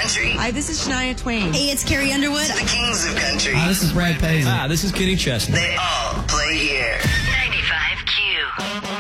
country. Hi, this is Shania Twain. Hey, it's Carrie Underwood. The kings of country. Hi, this is Brad Paisley. Hi, this is Kenny Chesney. They all play here. 95Q.